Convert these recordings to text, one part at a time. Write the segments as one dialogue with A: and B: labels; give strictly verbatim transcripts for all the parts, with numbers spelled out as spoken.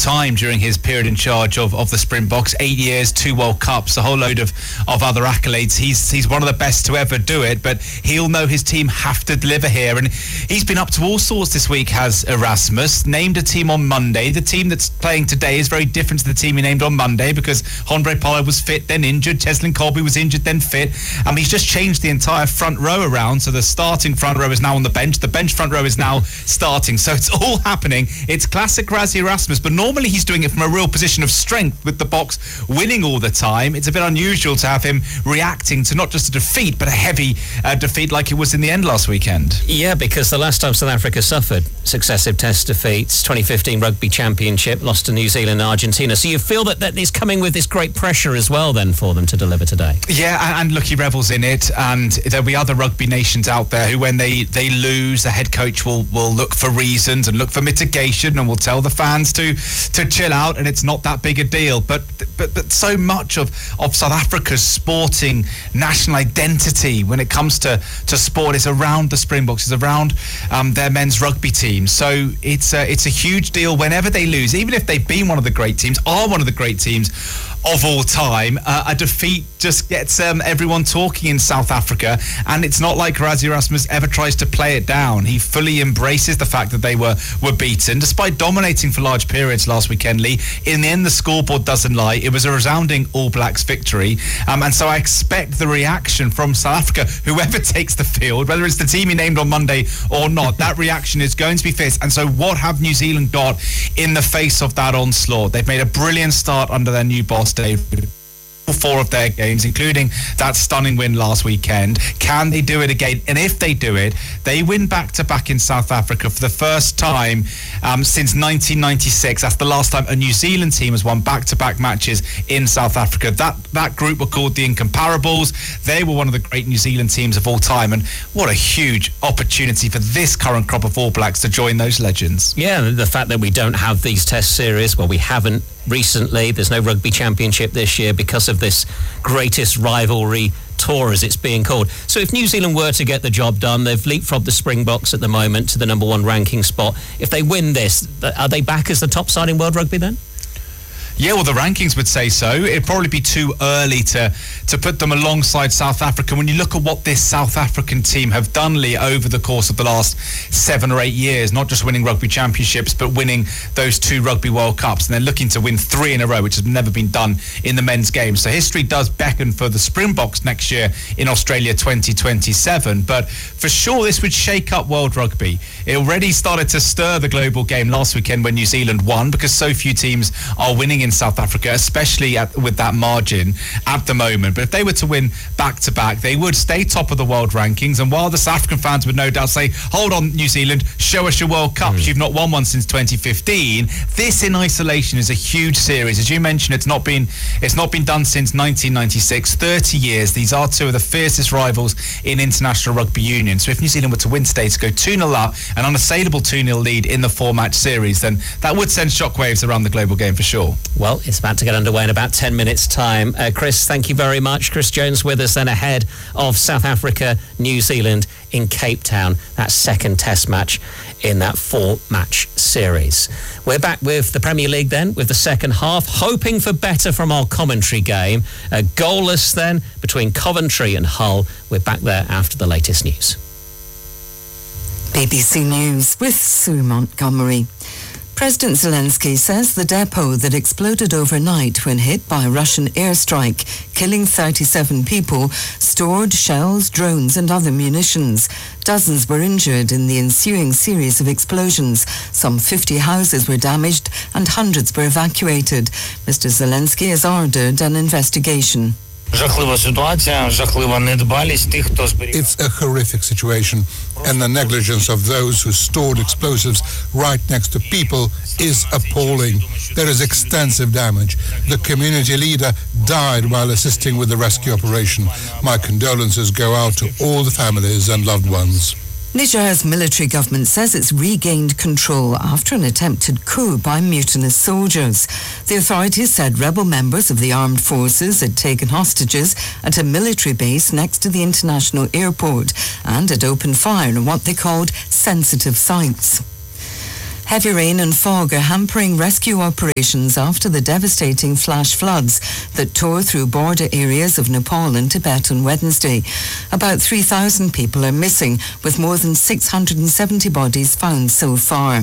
A: time during his period in charge of, of the Springboks. Eight years, two World Cups, a whole load of, of other accolades. He's he's one of the best to ever do it, but he'll know his team have to deliver here. And he's been up to all sorts this week, has Erasmus. Named a team on Monday. The team that's playing today is very different to the team he named on Monday because Handré Pollard was fit, then injured. Cheslin Colby was injured, then fit. Um, he's just changed the entire front row around, so the starting front row is now on the bench. The bench front row is now starting. So it's all happening. It's classic Rassie Erasmus, but normally he's doing it from a real position of strength with the Boks winning all the time. It's a bit unusual to have him reacting to not just a defeat, but a heavy uh, defeat like it was in the end last weekend.
B: Yeah, because the last time South Africa suffered successive test defeats, twenty fifteen Rugby Championship, lost to New Zealand and Argentina. So you feel that that is coming with this great pressure as well then for them to deliver today?
A: Yeah, and, and look, he revels in it, and there'll be other rugby nations out there who, when they, they lose, the head coach will, will look for reasons and look for mitigation and will tell the fans to to chill out, and it's not that big a deal. But but but so much of, of South Africa's sporting national identity when it comes to, to sport is around the Springboks, is around um, their men's rugby team. So it's a, it's a huge deal whenever they lose, even if they've been one of the great teams, are one of the great teams of all time. Uh, a defeat just gets um, everyone talking in South Africa, and it's not like Rassie Erasmus ever tries to play it down. He fully embraces the fact that they were were beaten, despite dominating for large periods last weekend, Lee. In the end, the scoreboard doesn't lie. It was a resounding All Blacks victory, um, and so I expect the reaction from South Africa, whoever takes the field, whether it's the team he named on Monday or not, that reaction is going to be fierce. And so what have New Zealand got in the face of that onslaught? They've made a brilliant start under their new boss, David. Four of their games, including that stunning win last weekend. Can they do it again? And if they do it, they win back-to-back in South Africa for the first time um, since nineteen ninety-six. That's the last time a New Zealand team has won back-to-back matches in South Africa. That that group were called the Incomparables. They were one of the great New Zealand teams of all time, and what a huge opportunity for this current crop of All Blacks to join those legends.
B: Yeah, the fact that we don't have these test series, well, we haven't recently. There's no Rugby Championship this year because of this greatest rivalry tour, as it's being called. So if New Zealand were to get the job done, they've leapfrogged the Springboks at the moment to the number one ranking spot. If they win this, are they back as the top side in world rugby then?
A: Yeah, well, the rankings would say so. It'd probably be too early to to put them alongside South Africa. When you look at what this South African team have done, Lee, over the course of the last seven or eight years, not just winning rugby championships, but winning those two Rugby World Cups, and they're looking to win three in a row, which has never been done in the men's game. So history does beckon for the Springboks next year in Australia twenty twenty-seven. But for sure, this would shake up world rugby. It already started to stir the global game last weekend when New Zealand won, because so few teams are winning in South Africa, especially at, with that margin at the moment. But if they were to win back-to-back, they would stay top of the world rankings. And while the South African fans would no doubt say, hold on, New Zealand, show us your World Cups. Mm. You've not won one since twenty fifteen. This in isolation is a huge series. As you mentioned, it's not been it's not been done since nineteen ninety-six, thirty years. These are two of the fiercest rivals in international rugby union. So if New Zealand were to win today to go two nil up, an unassailable two nil lead in the four-match series, then that would send shockwaves around the global game for sure.
B: Well, it's about to get underway in about ten minutes' time. Uh, Chris, thank you very much. Chris Jones with us then ahead of South Africa, New Zealand in Cape Town, that second test match in that four-match series. We're back with the Premier League then, with the second half, hoping for better from our commentary game. Uh, goalless then between Coventry and Hull. We're back there after the latest news.
C: B B C News with Sue Montgomery. President Zelensky says the depot that exploded overnight when hit by a Russian airstrike, killing thirty-seven people, stored shells, drones and other munitions. Dozens were injured in the ensuing series of explosions. Some fifty houses were damaged and hundreds were evacuated. Mister Zelensky has ordered an investigation.
D: It's a horrific situation, and the negligence of those who stored explosives right next to people is appalling. There is extensive damage. The community leader died while assisting with the rescue operation. My condolences go out to all the families and loved ones.
C: Niger's military government says it's regained control after an attempted coup by mutinous soldiers. The authorities said rebel members of the armed forces had taken hostages at a military base next to the international airport and had opened fire on what they called sensitive sites. Heavy rain and fog are hampering rescue operations after the devastating flash floods that tore through border areas of Nepal and Tibet on Wednesday. About three thousand people are missing, with more than six hundred seventy bodies found so far.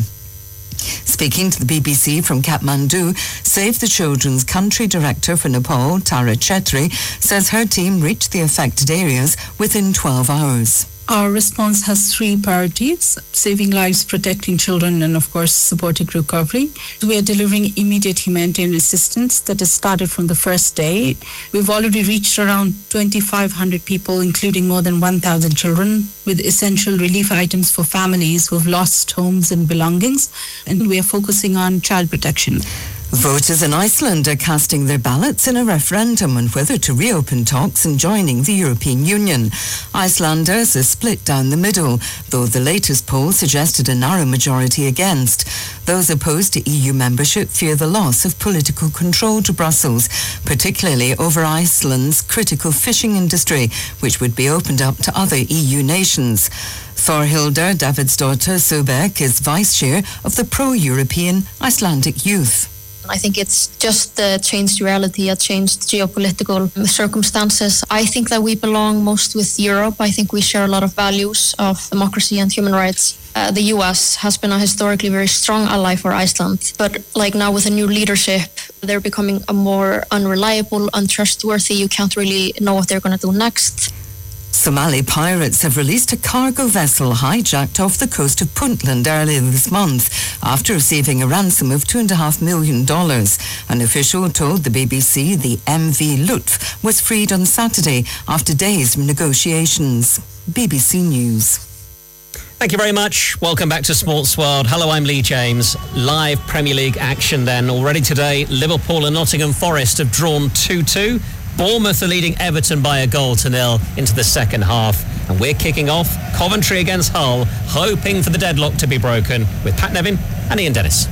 C: Speaking to the B B C from Kathmandu, Save the Children's country director for Nepal, Tara Chetri, says her team reached the affected areas within twelve hours.
E: Our response has three priorities: saving lives, protecting children, and of course supporting recovery. We are delivering immediate humanitarian assistance that has started from the first day. We've already reached around twenty-five hundred people, including more than one thousand children, with essential relief items for families who have lost homes and belongings. And we are focusing on child protection.
C: Voters in Iceland are casting their ballots in a referendum on whether to reopen talks and joining the European Union. Icelanders are split down the middle, though the latest poll suggested a narrow majority against. Those opposed to E U membership fear the loss of political control to Brussels, particularly over Iceland's critical fishing industry, which would be opened up to other E U nations. Thorhildur Davidsdóttir Søberg is vice chair of the pro-European Icelandic Youth.
F: I think it's just the changed reality, a changed geopolitical circumstances. I think that we belong most with Europe. I think we share a lot of values of democracy and human rights. Uh, the U S has been a historically very strong ally for Iceland. But like now with the new leadership, they're becoming a more unreliable, untrustworthy. You can't really know what they're going to do next.
C: Somali pirates have released a cargo vessel hijacked off the coast of Puntland earlier this month after receiving a ransom of two point five million dollars. An official told the B B C the M V Lutf was freed on Saturday after days of negotiations. B B C News.
B: Thank you very much. Welcome back to Sports World. Hello, I'm Lee James. Live Premier League action then. Already today, Liverpool and Nottingham Forest have drawn two two. Bournemouth are leading Everton by a goal to nil into the second half. And we're kicking off Coventry against Hull, hoping for the deadlock to be broken with Pat Nevin and Ian Dennis.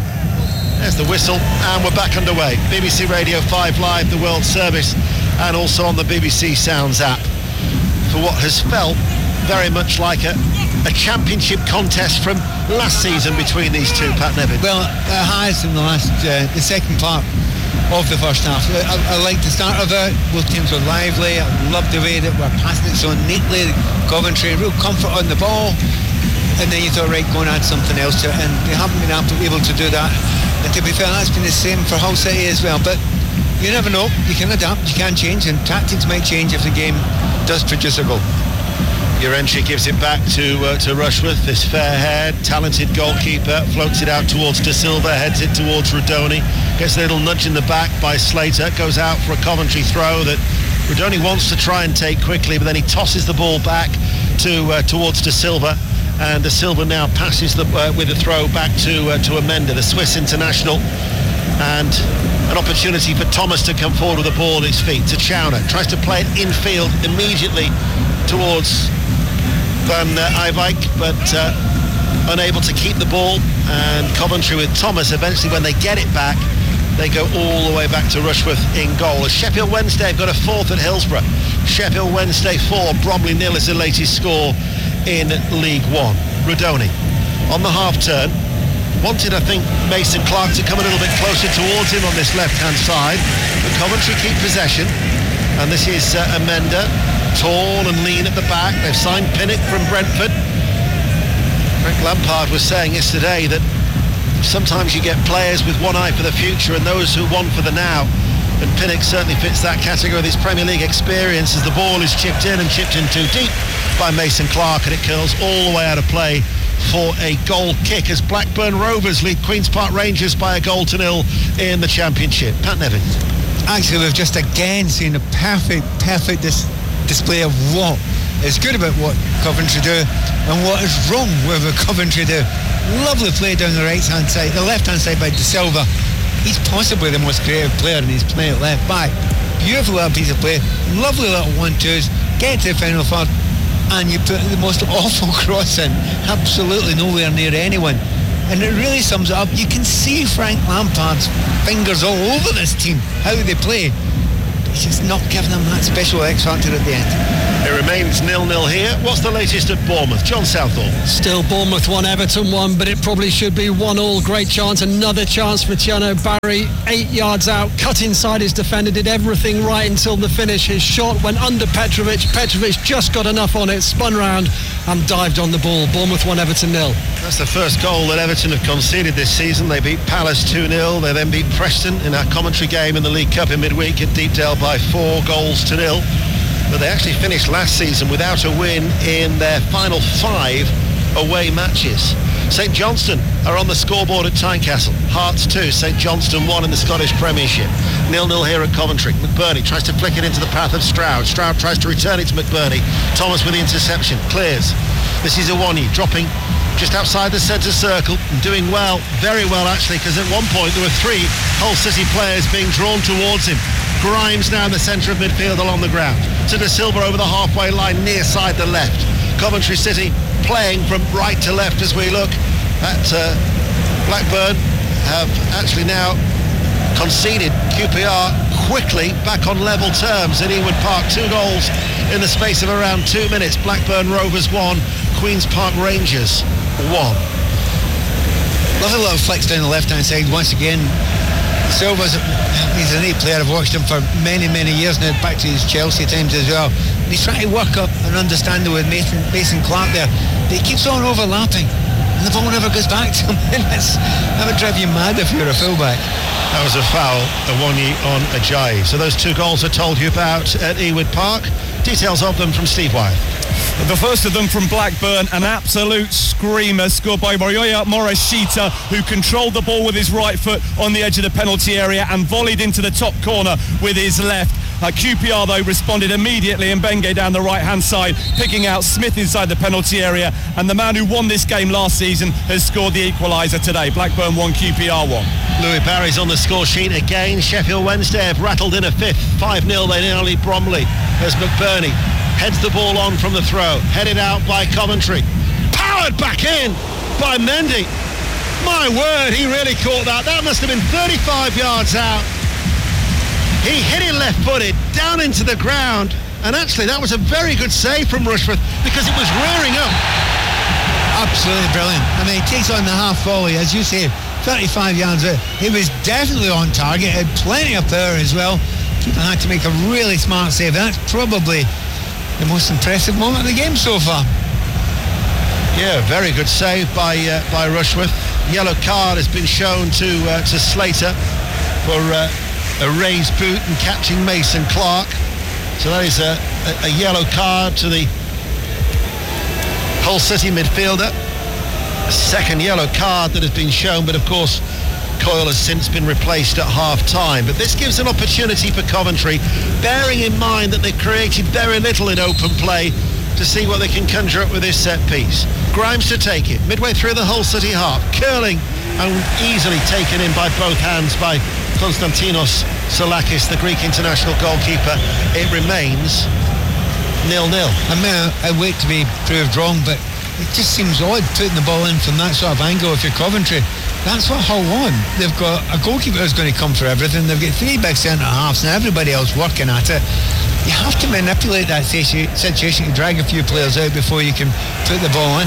G: There's the whistle and we're back underway. B B C Radio five Live, the World Service, and also on the B B C Sounds app for what has felt very much like a, a championship contest from last season between these two, Pat Nevin.
H: Well, it has in the last, uh, the second part of the first half. I, I liked the start of it. Both teams were lively. I loved the way that we're passing it so neatly. Coventry, real comfort on the ball. And then you thought, right, go and add something else to it. And they haven't been able to do that. And to be fair, that's been the same for Hull City as well. But you never know. You can adapt, you can change, and tactics might change if the game does produce a goal.
G: Your entry gives it back to uh, to Rushworth, this fair-haired, talented goalkeeper, floats it out towards De Silva, heads it towards Rodoni, gets a little nudge in the back by Slater, goes out for a Coventry throw that Rodoni wants to try and take quickly, but then he tosses the ball back to uh, towards De Silva, and De Silva now passes the, uh, with a throw back to uh, to Amenda, the Swiss international, and an opportunity for Thomas to come forward with the ball at his feet. To Chowner, tries to play it infield immediately towards Van uh, Eyvik, but uh, unable to keep the ball, and Coventry with Thomas, eventually when they get it back, they go all the way back to Rushworth in goal. As Sheffield Wednesday have got a fourth at Hillsborough. Sheffield Wednesday four, Bromley nil is the latest score in League One. Rodoni on the half turn, wanted I think Mason Clark to come a little bit closer towards him on this left hand side, but Coventry keep possession, and this is uh, Amenda, tall and lean at the back. They've signed Pinnock from Brentford. Frank Lampard was saying yesterday that sometimes you get players with one eye for the future and those who want for the now, and Pinnock certainly fits that category with his Premier League experience, as the ball is chipped in and chipped in too deep by Mason Clark, and it curls all the way out of play for a goal kick as Blackburn Rovers lead Queen's Park Rangers by a goal to nil in the Championship. Pat Nevin.
H: Actually, we've just again seen a perfect, perfect dis- display of what is good about what Coventry do and what is wrong with what Coventry do. Lovely play down the right hand side, the left hand side by De Silva. He's possibly the most creative player, and he's playing at left back. Beautiful little piece of play, lovely little one-twos, get to the final third, and you put the most awful cross in, absolutely nowhere near anyone. And it really sums it up. You can see Frank Lampard's fingers all over this team, how they play. He's just not giving them that special X factor at the end.
G: It remains nil-nil here. What's the latest at Bournemouth? John Southall.
I: Still Bournemouth one, Everton one, but it probably should be one all. Great chance, another chance for Tiano Barry. Eight yards out, cut inside his defender, did everything right until the finish. His shot went under Petrovic. Petrovic just got enough on it, spun round and dived on the ball. Bournemouth one, Everton nil.
G: That's the first goal that Everton have conceded this season. They beat Palace two nil. They then beat Preston in our commentary game in the League Cup in midweek at Deepdale by four goals to nil. But they actually finished last season without a win in their final five away matches. St Johnstone are on the scoreboard at Tynecastle. Hearts two, St Johnstone one in the Scottish Premiership. nil-nil here at Coventry. McBurney tries to flick it into the path of Stroud. Stroud tries to return it to McBurney. Thomas with the interception. Clears. This is Awoniyi dropping just outside the centre circle and doing well, very well actually, because at one point there were three Hull City players being drawn towards him. Grimes now in the centre of midfield along the ground. To De Silva over the halfway line near side the left. Coventry City playing from right to left as we look at uh, Blackburn have actually now conceded. Q P R quickly back on level terms at Ewood Park. Two goals in the space of around two minutes. Blackburn Rovers one, Queen's Park Rangers one.
H: Lovely little flicks down the left-hand side once again. Silva's, he's a neat player. I've watched him for many, many years now, back to his Chelsea times as well. And he's trying to work up an understanding with Mason, Mason Clark there. But he keeps on overlapping, and the ball never goes back to him. That's, that would drive you mad if you're a fullback.
G: That was a foul, Awoniyi on Ajayi. So those two goals I told you about at Ewood Park. Details of them from Steve Wyeth.
J: The first of them from Blackburn, an absolute screamer, scored by Morioya Morishita, who controlled the ball with his right foot on the edge of the penalty area and volleyed into the top corner with his left. Uh, Q P R, though, responded immediately, and Benge down the right-hand side, picking out Smith inside the penalty area, and the man who won this game last season has scored the equaliser today. Blackburn one, Q P R one.
G: Louis Barry's on the score sheet again. Sheffield Wednesday have rattled in a fifth. five nil, they now lead Bromley as McBurney heads the ball on from the throw. Headed out by Coventry. Powered back in by Mendy. My word, he really caught that. That must have been thirty-five yards out. He hit it left-footed, down into the ground. And actually, that was a very good save from Rushworth because it was rearing up.
H: Absolutely brilliant. I mean, he takes on the half volley, as you say, thirty-five yards out. He was definitely on target, had plenty of power as well. Keeper had to make a really smart save. That's probably the most impressive moment of the game so far.
G: Yeah, very good save by uh, by Rushworth. Yellow card has been shown to uh, to Slater for uh, a raised boot and catching Mason Clark. So that is a, a, a yellow card to the Hull City midfielder. A second yellow card that has been shown, but of course Coyle has since been replaced at half-time. But this gives an opportunity for Coventry, bearing in mind that they've created very little in open play, to see what they can conjure up with this set piece. Grimes to take it, midway through the Hull City half, curling and easily taken in by both hands by Konstantinos Salakis, the Greek international goalkeeper. It remains nil-nil.
H: I mean, I wait to be proved wrong, but it just seems odd putting the ball in from that sort of angle if you're Coventry. That's what Hull want. They've got a goalkeeper who's going to come for everything. They've got three big centre-halves and everybody else working at it. You have to manipulate that situation to drag a few players out before you can put the ball in.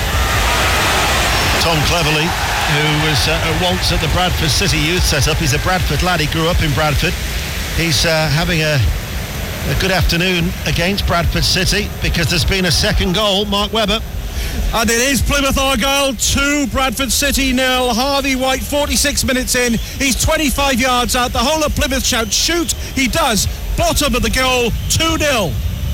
G: Tom Cleverley, who was uh, once at the Bradford City youth set-up. He's a Bradford lad. He grew up in Bradford. He's uh, having a, a good afternoon against Bradford City because there's been a second goal. Mark Webber.
J: And it is Plymouth Argyle two, Bradford City nil. Harvey White, forty-six minutes in. He's twenty-five yards out. The whole of Plymouth shout, shoot. He does. Bottom of the goal, two nil.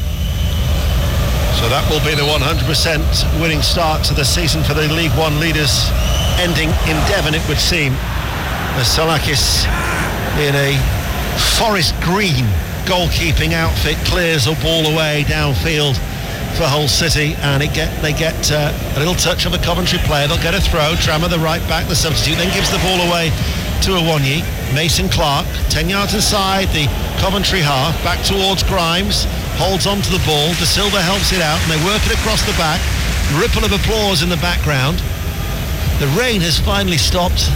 G: So that will be the one hundred percent winning start to the season for the League One leaders, ending in Devon, it would seem, as Salakis in a forest green goalkeeping outfit clears a ball away downfield for Hull City, and it get they get uh, a little touch of a Coventry player. They'll get a throw. Drammer, the right back, the substitute, then gives the ball away to Awoniyi. Mason Clark, ten yards inside the Coventry half, back towards Grimes, holds on to the ball. De Silva helps it out, and they work it across the back. Ripple of applause in the background. The rain has finally stopped,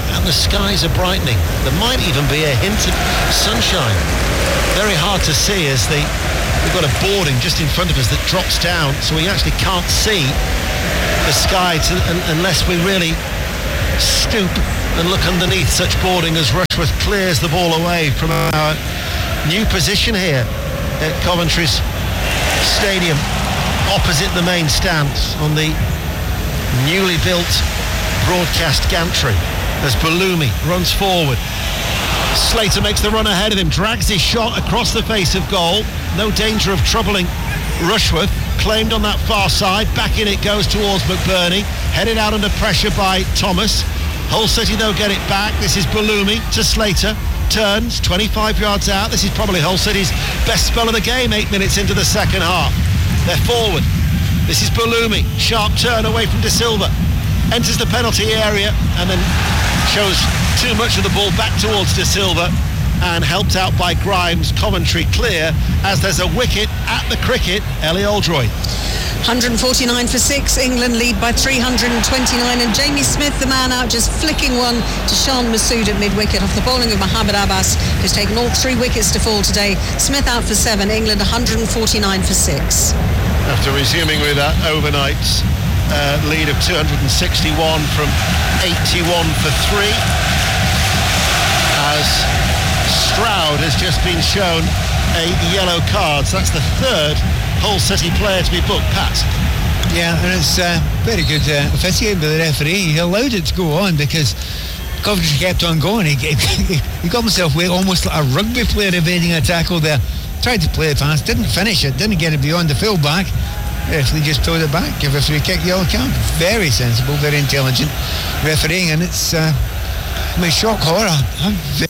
G: and the skies are brightening. There might even be a hint of sunshine. Very hard to see as the we've got a boarding just in front of us that drops down, so we actually can't see the sky to, un, unless we really stoop and look underneath such boarding as Rushworth clears the ball away from our new position here at Coventry's Stadium, opposite the main stands on the newly built broadcast gantry as Balumi runs forward. Slater makes the run ahead of him, drags his shot across the face of goal. No danger of troubling Rushworth. Claimed on that far side. Back in it goes towards McBurney. Headed out under pressure by Thomas. Hull City though get it back. This is Balumi to Slater. Turns twenty-five yards out. This is probably Hull City's best spell of the game, eight minutes into the second half. They're forward. This is Balumi. Sharp turn away from De Silva. Enters the penalty area and then shows too much of the ball back towards De Silva, and helped out by Grimes. Coventry clear as there's a wicket at the cricket. Ellie Oldroyd.
K: one forty-nine for six. England lead by three hundred twenty-nine, and Jamie Smith, the man out, just flicking one to Shan Masood at mid-wicket off the bowling of Mohammad Abbas, who's taken all three wickets to fall today. Smith out for seven. England one forty-nine for six.
G: After resuming with that overnight uh, lead of two hundred sixty-one from eighty-one for three, as Stroud has just been shown a yellow card. So that's the third Hull City player to be booked. Pat.
H: Yeah, and it's uh, very good uh, officiating by the referee. He allowed it to go on because Coventry kept on going. He, he, he got himself away almost like a rugby player evading a tackle there. Tried to play it fast, didn't finish it, didn't get it beyond the full back. Referee just towed it back, give a free kick, yellow card. Very sensible, very intelligent refereeing, and it's uh, I mean, shock horror. I'm